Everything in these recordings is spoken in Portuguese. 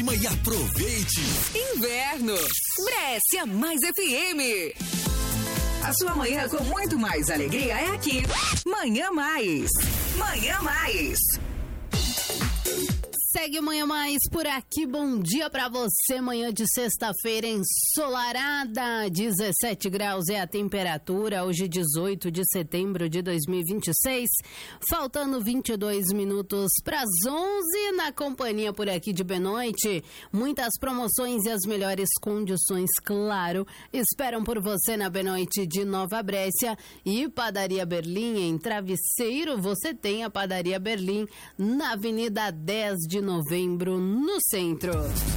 E aproveite! Inverno, Brescia Mais FM. A sua manhã com muito mais alegria é aqui. Manhã Mais. Manhã Mais. Segue o Manhã Mais por aqui, bom dia pra você, manhã de sexta-feira ensolarada, 17 graus é a temperatura, hoje 18 de setembro de 2026, faltando 22 minutos pras 11, na companhia por aqui de Benoite, muitas promoções e as melhores condições, claro, esperam por você na Benoite de Nova Brécia e Padaria Berlim, em Travesseiro, você tem a Padaria Berlim na Avenida 10 de Novembro, no centro.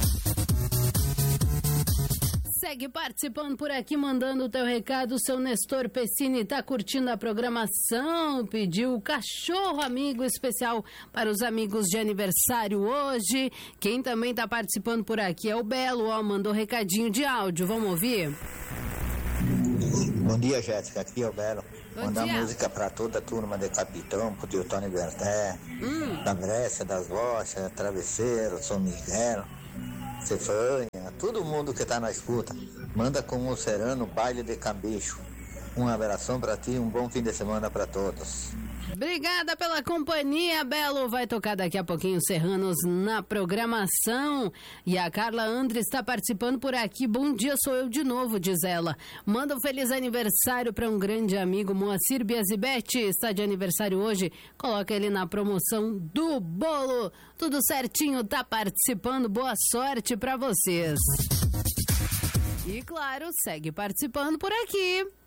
Segue participando por aqui, mandando o teu recado. O seu Nestor Pessini tá curtindo a programação, pediu o cachorro amigo especial para os amigos de aniversário hoje. Quem também tá participando por aqui é o Belo, mandou recadinho de áudio, vamos ouvir? Bom dia, Jéssica, aqui é o Belo. Mandar dia. Música pra toda a turma de Capitão, pro tio Tony Berté, da Brécia, das Rochas, Travesseiro, São Miguel, Cefanha, todo mundo que tá na escuta. Manda com o Serano Baile de Cambicho. Um abração pra ti, um bom fim de semana pra todos. Obrigada pela companhia, Belo. Vai tocar daqui a pouquinho Serranos na programação. E a Carla Andres está participando por aqui. Bom dia, sou eu de novo, diz ela. Manda um feliz aniversário para um grande amigo, Moacir Biasibete. Está de aniversário hoje. Coloca ele na promoção do bolo. Tudo certinho, tá participando. Boa sorte para vocês. E claro, segue participando por aqui.